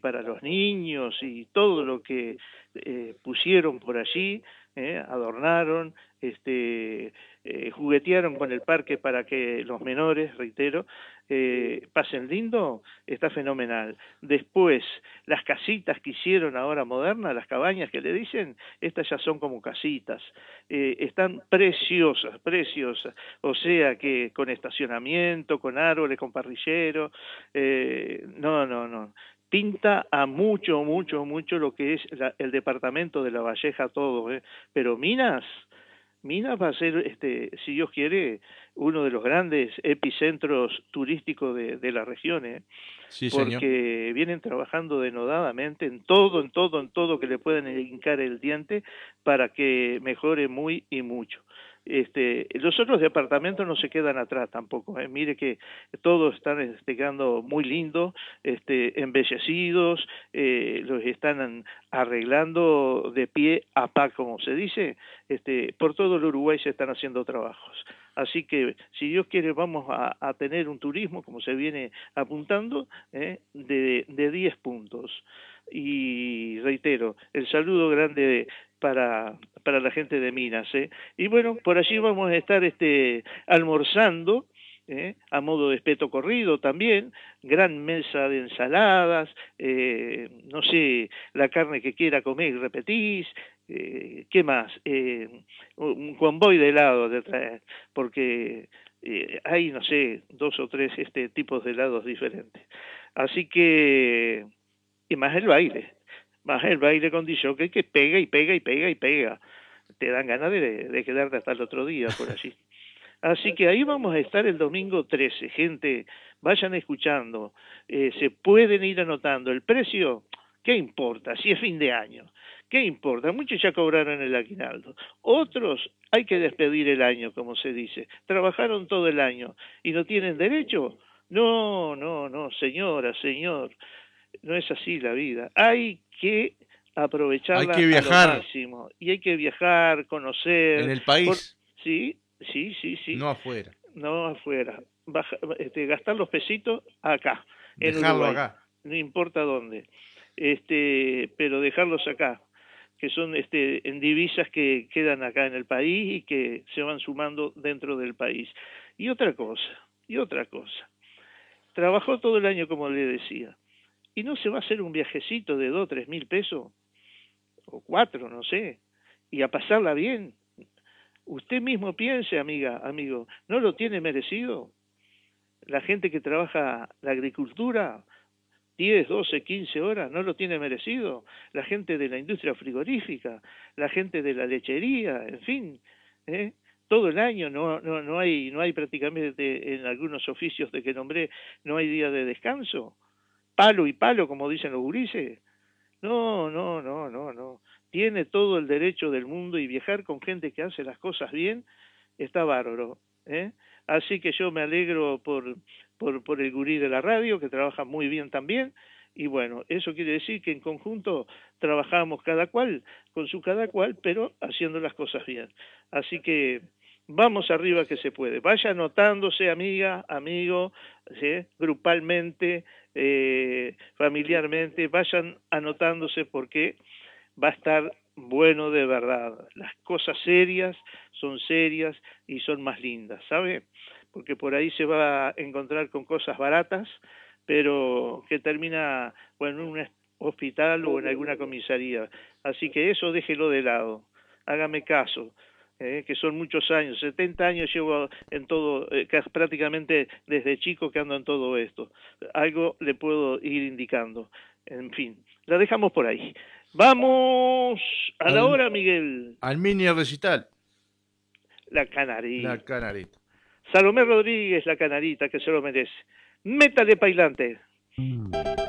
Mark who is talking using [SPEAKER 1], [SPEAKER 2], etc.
[SPEAKER 1] para los niños y todo lo que pusieron por allí, adornaron, juguetearon con el parque para que los menores, reitero, pasen lindo, está fenomenal. Después, las casitas que hicieron ahora modernas, las cabañas que le dicen, estas ya son como casitas, están preciosas, preciosas, o sea que con estacionamiento, con árboles, con parrillero, no, pinta a mucho, mucho, mucho lo que es el departamento de La Valleja todo, pero Minas va a ser, si Dios quiere, uno de los grandes epicentros turísticos de la región,
[SPEAKER 2] Sí, señor.
[SPEAKER 1] porque vienen trabajando denodadamente en todo que le pueden hincar el diente para que mejore muy y mucho. Los otros departamentos no se quedan atrás tampoco, mire que todos están quedando muy lindos, embellecidos, los están arreglando de pie a pa, como se dice, por todo el Uruguay se están haciendo trabajos. Así que, si Dios quiere, vamos a tener un turismo, como se viene apuntando, de 10 puntos. Y reitero, el saludo grande para la gente de Minas. Y bueno, por allí vamos a estar almorzando, a modo de espeto corrido también, gran mesa de ensaladas, no sé, la carne que quiera comer, repetís, ¿qué más? Un convoy de helados de traer, porque hay, no sé, 2 o 3 tipos de helados diferentes. Así que, y más el baile con DJ que pega y pega y pega y pega. Te dan ganas de quedarte hasta el otro día por allí. Así que ahí vamos a estar el domingo 13. Gente, vayan escuchando. Se pueden ir anotando. El precio, ¿qué importa? Si es fin de año. ¿Qué importa? Muchos ya cobraron el aguinaldo. Otros hay que despedir el año, como se dice. Trabajaron todo el año y no tienen derecho. No, señora, señor. No es así la vida. Hay que
[SPEAKER 2] Hay
[SPEAKER 1] aprovecharla
[SPEAKER 2] que
[SPEAKER 1] a lo
[SPEAKER 2] viajar
[SPEAKER 1] máximo. Y hay que viajar,
[SPEAKER 2] en
[SPEAKER 1] conocer.
[SPEAKER 2] el
[SPEAKER 1] Por...
[SPEAKER 2] país,
[SPEAKER 1] Sí, sí.
[SPEAKER 2] no afuera.
[SPEAKER 1] No afuera. Gastar los pesitos acá, en
[SPEAKER 2] Dejarlo
[SPEAKER 1] Uruguay.
[SPEAKER 2] acá.
[SPEAKER 1] No importa dónde. Pero dejarlos acá, que son en divisas que quedan acá en el país y que se van sumando dentro del país. Y otra cosa. Trabajó todo el año, como le decía. ¿Y no se va a hacer un viajecito de 2 o 3 mil pesos? O 4, no sé. Y a pasarla bien. Usted mismo piense, amiga, amigo, ¿no lo tiene merecido? La gente que trabaja la agricultura, 10, 12, 15 horas, ¿no lo tiene merecido? La gente de la industria frigorífica, la gente de la lechería, en fin, ¿eh? Todo el año no hay prácticamente en algunos oficios de que nombré, no hay día de descanso. Palo y palo, como dicen los gurises. No. Tiene todo el derecho del mundo y viajar con gente que hace las cosas bien está bárbaro. ¿eh? Así que yo me alegro por el gurí de la radio, que trabaja muy bien también. Y bueno, eso quiere decir que en conjunto trabajamos cada cual, con su cada cual, pero haciendo las cosas bien. Así que vamos arriba que se puede. Vaya anotándose, amiga, amigo, ¿sí? Grupalmente, familiarmente, vayan anotándose porque va a estar bueno de verdad. Las cosas serias y son más lindas, ¿sabe? Porque por ahí se va a encontrar con cosas baratas, pero que termina, bueno, en un hospital o en alguna comisaría. Así que eso déjelo de lado. Hágame caso. Que son muchos años, 70 años llevo en todo, prácticamente desde chico que ando en todo esto. Algo le puedo ir indicando. En fin, la dejamos por ahí. Vamos a la
[SPEAKER 2] Al,
[SPEAKER 1] hora, Miguel.
[SPEAKER 2] al mini recital.
[SPEAKER 1] La
[SPEAKER 2] La
[SPEAKER 1] canarita.
[SPEAKER 2] canarita.
[SPEAKER 1] Salomé Rodríguez, la canarita, que se lo merece. Métale pailante.